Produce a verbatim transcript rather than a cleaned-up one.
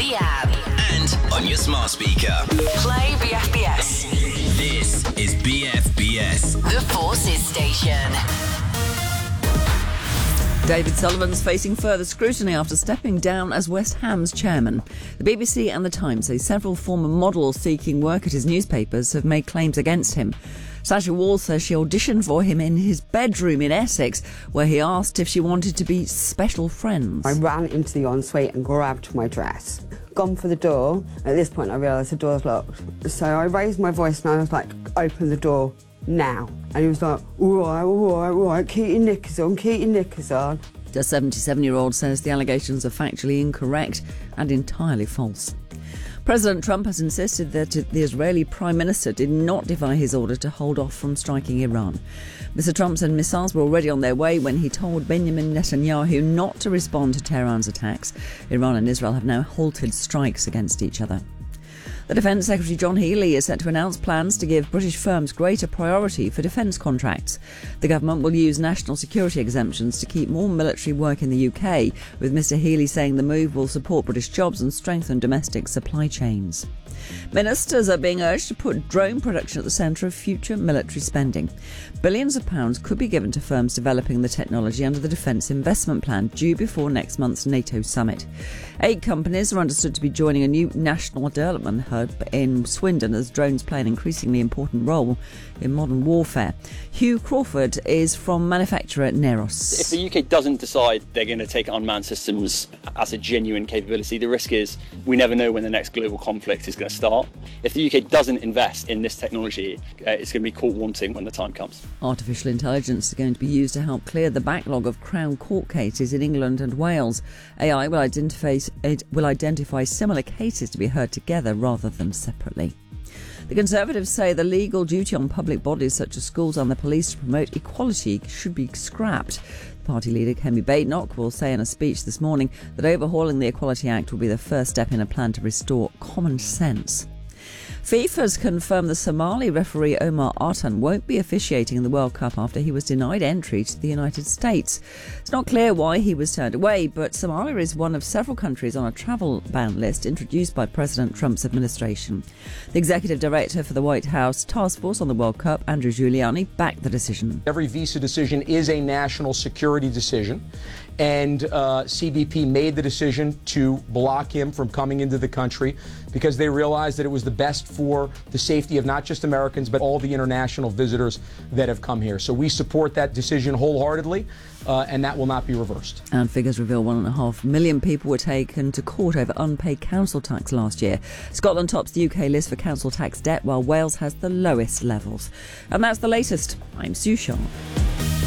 the app. And on your smart speaker. Play B F B S. This is B F B S. The Forces Station. David Sullivan's facing further scrutiny after stepping down as West Ham's chairman. The B B C and The Times say several former models seeking work at his newspapers have made claims against him. Sasha Wall says she auditioned for him in his bedroom in Essex, where he asked if she wanted to be special friends. I ran into the ensuite and grabbed my dress. Gone for the door. At this point I realised the door's locked. So I raised my voice and I was like, open the door now. And he was like, all right, all right, all right, keep your knickers on, keep your knickers on. The seventy-seven-year-old says the allegations are factually incorrect and entirely false. President Trump has insisted that the Israeli Prime Minister did not defy his order to hold off from striking Iran. Mister Trump said missiles were already on their way when he told Benjamin Netanyahu not to respond to Tehran's attacks. Iran and Israel have now halted strikes against each other. The Defence Secretary John Healey is set to announce plans to give British firms greater priority for defence contracts. The government will use national security exemptions to keep more military work in the U K, with Mister Healey saying the move will support British jobs and strengthen domestic supply chains. Ministers are being urged to put drone production at the centre of future military spending. Billions of pounds could be given to firms developing the technology under the Defence Investment Plan, due before next month's NATO summit. Eight companies are understood to be joining a new national development hub in Swindon as drones play an increasingly important role in modern warfare. Hugh Crawford is from manufacturer Neros. If the U K doesn't decide they're going to take unmanned systems as a genuine capability, the risk is we never know when the next global conflict is going to start. If the U K doesn't invest in this technology, uh, it's going to be caught wanting when the time comes. Artificial intelligence is going to be used to help clear the backlog of Crown Court cases in England and Wales. A I will identify, it will identify similar cases to be heard together rather than separately. The Conservatives say the legal duty on public bodies such as schools and the police to promote equality should be scrapped. Party leader Kemi Badenoch will say in a speech this morning that overhauling the Equality Act will be the first step in a plan to restore common sense. FIFA's confirmed the Somali referee Omar Artan won't be officiating in the World Cup after he was denied entry to the United States. It's not clear why he was turned away, but Somalia is one of several countries on a travel ban list introduced by President Trump's administration. The executive director for the White House Task Force on the World Cup, Andrew Giuliani, backed the decision. Every visa decision is a national security decision, and uh, C B P made the decision to block him from coming into the country because they realized that it was the best for the safety of not just Americans, but all the international visitors that have come here. So we support that decision wholeheartedly, uh, and that will not be reversed. And figures reveal one and a half million people were taken to court over unpaid council tax last year. Scotland tops the U K list for council tax debt, while Wales has the lowest levels. And that's the latest. I'm Sue Sharp.